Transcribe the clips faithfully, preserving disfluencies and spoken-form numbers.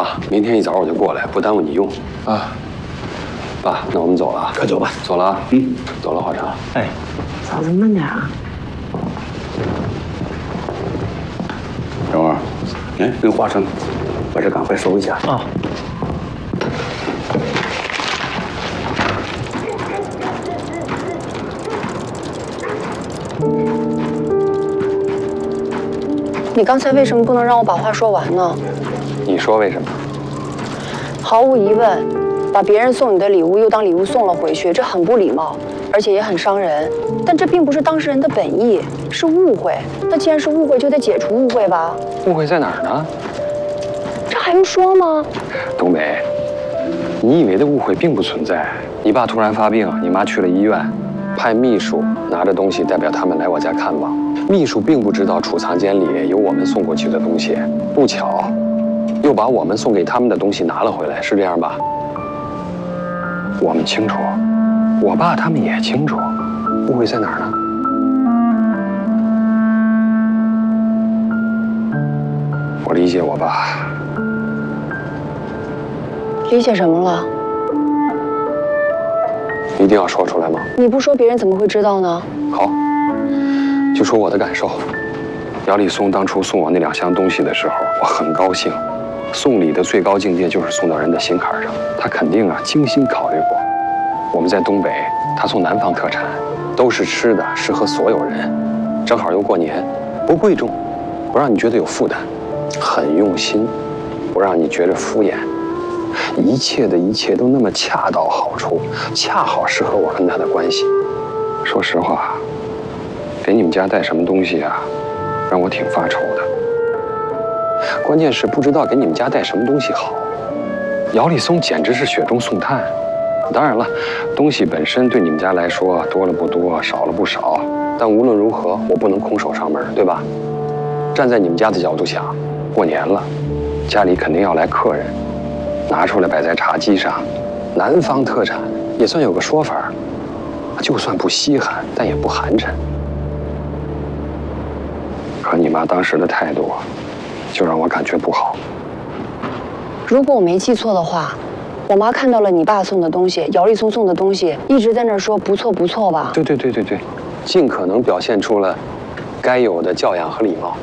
明天一早我就过来，不耽误你用。 啊， 爸，那我们走了， 快走吧。 走了啊。嗯，走了，华成。 哎， 嫂子慢点啊。 小王，哎，跟华成，把这赶快收一下。 啊。 你刚才为什么不能让我把话说完呢？ 你说为什么？ 毫无疑问，把别人送你的礼物又当礼物送了回去，这很不礼貌，而且也很伤人。但这并不是当事人的本意，是误会。那既然是误会，就得解除误会吧？ 误会在哪儿呢？ 这还用说吗？ 冬梅，你以为的误会并不存在。你爸突然发病，你妈去了医院，派秘书拿着东西代表他们来我家看望。秘书并不知道储藏间里有我们送过去的东西，不巧，又把我们送给他们的东西拿了回来，是这样吧？我们清楚，我爸他们也清楚，误会在哪儿呢？我理解我爸。 理解什么了？ 一定要说出来吗？ 你不说，别人怎么会知道呢？ 好。就说我的感受，姚立松当初送我那两箱东西的时候，我很高兴。送礼的最高境界就是送到人的心坎上，他肯定啊精心考虑过。我们在东北，他送南方特产，都是吃的，适合所有人。正好又过年，不贵重，不让你觉得有负担，很用心，不让你觉得敷衍。一切的一切都那么恰到好处，恰好适合我跟他的关系。说实话。给你们家带什么东西啊，让我挺发愁的。关键是不知道给你们家带什么东西好。姚立松简直是雪中送炭。当然了，东西本身对你们家来说多了不多，少了不少。但无论如何，我不能空手上门，对吧？站在你们家的角度想，过年了，家里肯定要来客人，拿出来摆在茶几上，南方特产也算有个说法。就算不稀罕，但也不寒碜。可你妈当时的态度，就让我感觉不好。 如果我没记错的话，我妈看到了你爸送的东西，姚立松送的东西，一直在那儿说不错不错吧？ 对对对对对，尽可能表现出了该有的教养和礼貌。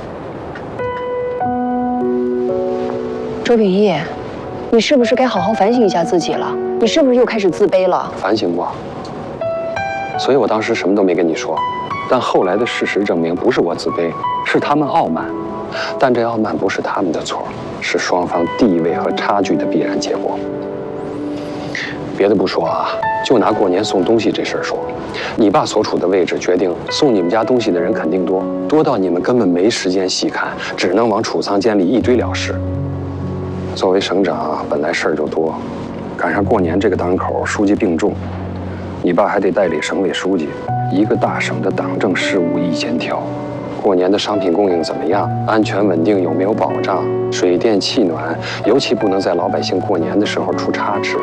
周秉义，你是不是该好好反省一下自己了？你是不是又开始自卑了？ 反省过，所以我当时什么都没跟你说。但后来的事实证明，不是我自卑，是他们傲慢。但这傲慢不是他们的错，是双方地位和差距的必然结果。别的不说啊，就拿过年送东西这事儿说，你爸所处的位置决定送你们家东西的人肯定多，多到你们根本没时间细看，只能往储藏间里一堆了事。作为省长，本来事儿就多，赶上过年这个档口，书记病重，你爸还得代理省委书记。一个大省的党政事务一肩挑，过年的商品供应怎么样？安全稳定有没有保障？水电气暖，尤其不能在老百姓过年的时候出差池。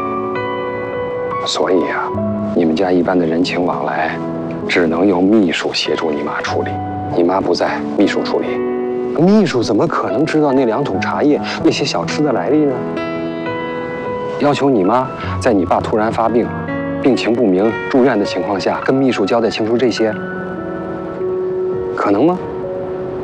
所以啊，你们家一般的人情往来，只能由秘书协助你妈处理。你妈不在，秘书处理。秘书怎么可能知道那两桶茶叶、那些小吃的来历呢？要求你妈在你爸突然发病、病情不明、住院的情况下，跟秘书交代清楚这些，可能吗？